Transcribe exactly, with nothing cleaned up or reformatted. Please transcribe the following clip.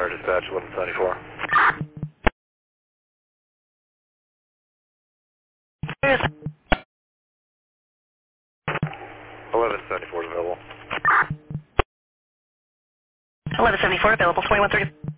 Fire Dispatch eleven seventy-four. eleven seventy-four is available. eleven seventy-four available, twenty-one thirty.